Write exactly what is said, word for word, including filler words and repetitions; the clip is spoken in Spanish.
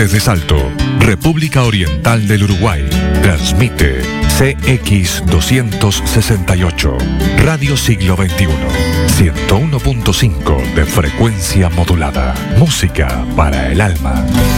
desde Salto, República Oriental del Uruguay. Transmite C X doscientos sesenta y ocho, Radio Siglo veintiuno, ciento uno punto cinco de frecuencia modulada. Música para el alma.